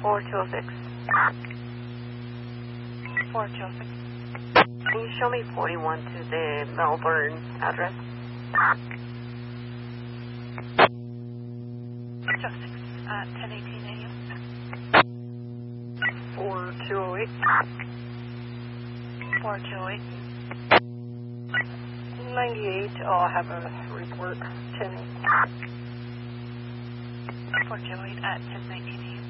4206. 4206. Can you show me 41 to the Melbourne address? 606 at 10:18 a.m. 4208. 4208. 98, I'll have a report, 10. 4208 at 10:19 a.m.